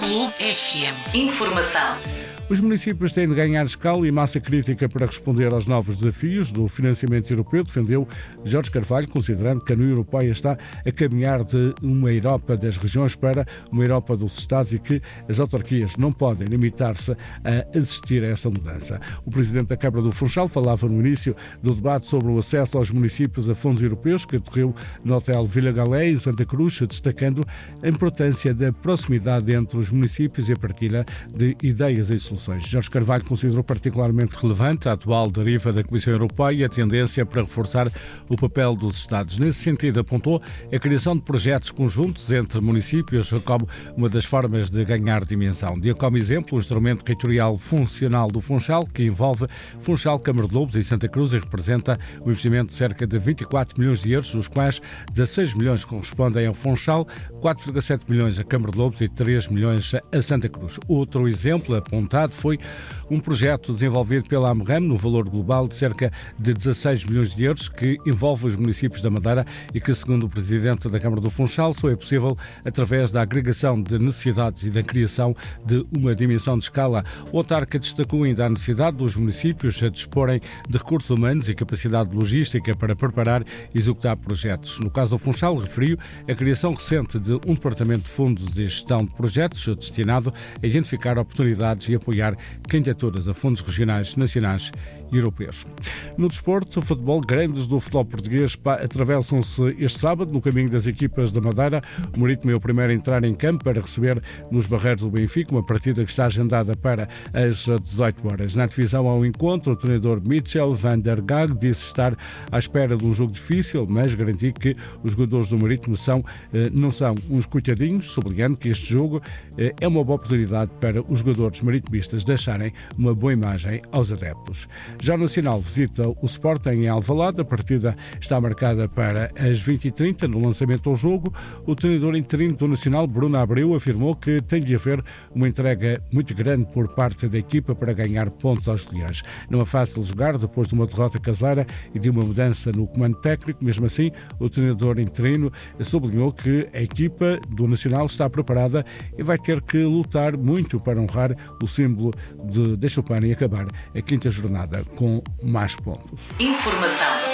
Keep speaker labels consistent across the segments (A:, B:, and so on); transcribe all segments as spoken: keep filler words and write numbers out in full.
A: Clube F M. Informação.
B: Os municípios têm de ganhar escala e massa crítica para responder aos novos desafios do financiamento europeu, defendeu Jorge Carvalho, considerando que a União Europeia está a caminhar de uma Europa das regiões para uma Europa dos Estados e que as autarquias não podem limitar-se a assistir a essa mudança. O presidente da Câmara do Funchal falava no início do debate sobre o acesso aos municípios a fundos europeus, que decorreu no Hotel Vila Galé, em Santa Cruz, destacando a importância da proximidade entre os municípios e a partilha de ideias e soluções. Jorge Carvalho considerou particularmente relevante a atual deriva da Comissão Europeia e a tendência para reforçar o papel dos Estados. Nesse sentido, apontou a criação de projetos conjuntos entre municípios como uma das formas de ganhar dimensão. Deu como exemplo o instrumento territorial funcional do Funchal, que envolve Funchal, Câmara de Lobos e Santa Cruz e representa um investimento de cerca de vinte e quatro milhões de euros, dos quais dezasseis milhões correspondem ao Funchal, quatro vírgula sete milhões à Câmara de Lobos e três milhões a Santa Cruz. Outro exemplo apontado foi um projeto desenvolvido pela AMRAM no valor global de cerca de dezasseis milhões de euros, que envolve os municípios da Madeira e que, segundo o presidente da Câmara do Funchal, só é possível através da agregação de necessidades e da criação de uma dimensão de escala. O autarca destacou ainda a necessidade dos municípios a disporem de recursos humanos e capacidade logística para preparar e executar projetos. No caso do Funchal, referiu a criação recente de um departamento de fundos e gestão de projetos destinado a identificar oportunidades e apoiar candidaturas a fundos regionais, nacionais e europeus. No desporto, o futebol, grandes do futebol português atravessam-se este sábado no caminho das equipas da Madeira. O Marítimo é o primeiro a entrar em campo para receber nos Barreiros do Benfica, uma partida que está agendada para as dezoito horas. Na divisão ao encontro, o treinador Michel van der Gaag disse estar à espera de um jogo difícil, mas garantiu que os jogadores do Marítimo são, não são uns coitadinhos, sublinhando que este jogo é uma boa oportunidade para os jogadores maritimistas deixarem uma boa imagem aos adeptos. Já o Nacional visita o Sporting em Alvalade. A partida está marcada para as vinte e trinta. No lançamento ao jogo, o treinador interino do Nacional, Bruno Abreu, afirmou que tem de haver uma entrega muito grande por parte da equipa para ganhar pontos aos Leões. Não é fácil jogar depois de uma derrota caseira e de uma mudança no comando técnico. Mesmo assim, o treinador interino sublinhou que a equipa do Nacional está preparada e vai ter que lutar muito para honrar o símbolo de, de Chopin e acabar a quinta jornada com mais pontos.
A: Informação.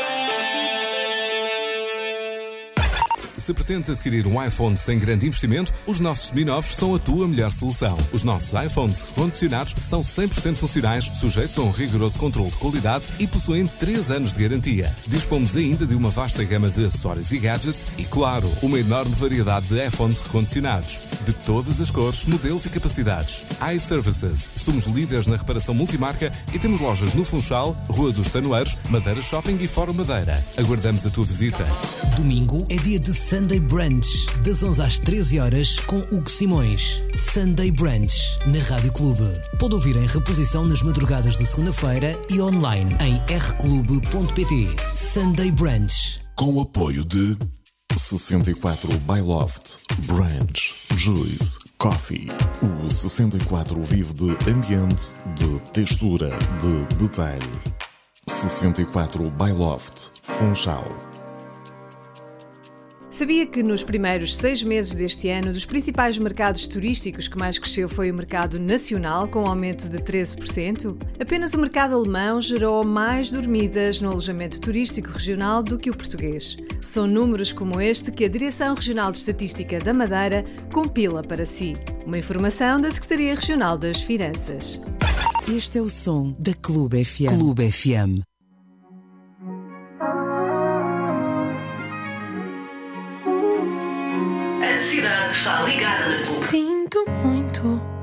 C: Se pretendes adquirir um iPhone sem grande investimento, os nossos seminovos são a tua melhor solução. Os nossos iPhones recondicionados são cem por cento funcionais, sujeitos a um rigoroso controle de qualidade e possuem três anos de garantia. Dispomos ainda de uma vasta gama de acessórios e gadgets e, claro, uma enorme variedade de iPhones recondicionados. De todas as cores, modelos e capacidades. iServices. Somos líderes na reparação multimarca e temos lojas no Funchal, Rua dos Tanoeiros, Madeira Shopping e Fórum Madeira. Aguardamos a tua visita.
D: Domingo é dia de Sunday Brunch, das onze às treze horas, com Hugo Simões. Sunday Brunch, na Rádio Clube. Pode ouvir em reposição nas madrugadas de segunda-feira e online em r clube ponto p t. Sunday Brunch.
E: Com o apoio de sessenta e quatro by Loft, Brunch, Juice, Coffee. O sessenta e quatro vive de ambiente, de textura, de detalhe. sessenta e quatro by Loft, Funchal.
F: Sabia que nos primeiros seis meses deste ano, dos principais mercados turísticos que mais cresceu foi o mercado nacional, com um aumento de treze por cento? Apenas o mercado alemão gerou mais dormidas no alojamento turístico regional do que o português. São números como este que a Direção Regional de Estatística da Madeira compila para si. Uma informação da Secretaria Regional das Finanças.
D: Este é o som da Clube F M. Clube F M.
A: A cidade está ligada na Clube.
G: Sinto muito.